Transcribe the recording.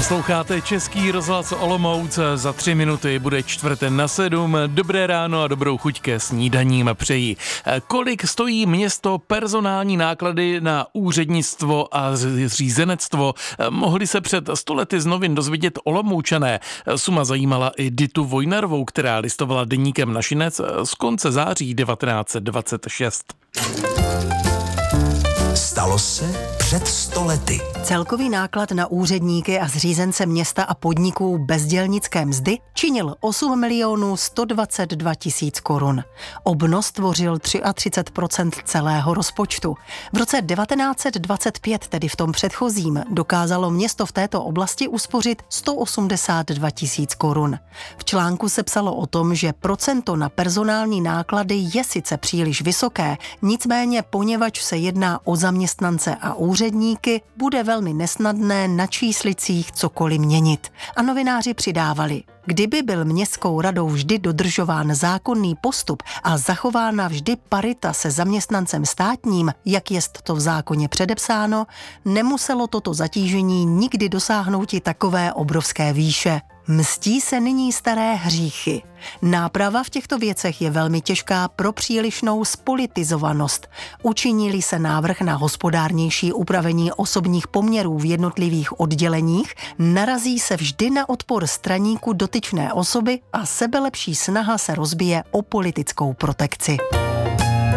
Posloucháte Český rozhlas Olomouc, za 3 minuty bude 6:45. Dobré ráno a dobrou chuť ke snídaním přeji. Kolik stojí město personální náklady na úřednictvo a řízenectvo? Mohli se před 100 lety z novin dozvědět Olomoučané. Suma zajímala i Ditu Vojnarovou, která listovala deníkem Našinec z konce září 1926. Stalo se před 100 lety. Celkový náklad na úředníky a zřízence města a podniků bez dělnické mzdy činil 8 122 000 korun. Obnos tvořil 33% celého rozpočtu. V roce 1925, tedy v tom předchozím, dokázalo město v této oblasti uspořit 182 000 korun. V článku se psalo o tom, že procento na personální náklady je sice příliš vysoké, nicméně poněvadž se jedná o zaměstnance a úředníky, bude velmi nesnadné na číslicích cokoliv měnit. A novináři přidávali: kdyby byl městskou radou vždy dodržován zákonný postup a zachována vždy parita se zaměstnancem státním, jak jest to v zákoně předepsáno, nemuselo toto zatížení nikdy dosáhnout i takové obrovské výše. Mstí se nyní staré hříchy. Náprava v těchto věcech je velmi těžká pro přílišnou spolitizovanost. Učinili se návrh na hospodárnější upravení osobních poměrů v jednotlivých odděleních, narazí se vždy na odpor straníků dotyčné osoby a sebelepší snaha se rozbije o politickou protekci.